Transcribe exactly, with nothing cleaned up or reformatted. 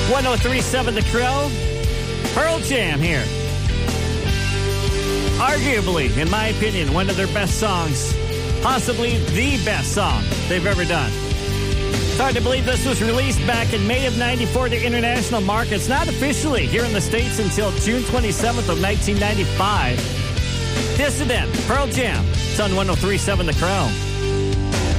one oh three point seven The Crow. Pearl Jam here. Arguably, in my opinion, one of their best songs. Possibly the best song they've ever done. It's hard to believe this was released back in May of ninety-four to international markets. Not officially here in the States until June twenty-seventh of nineteen ninety-five. Dissident, Pearl Jam. It's on one oh three point seven The Crow.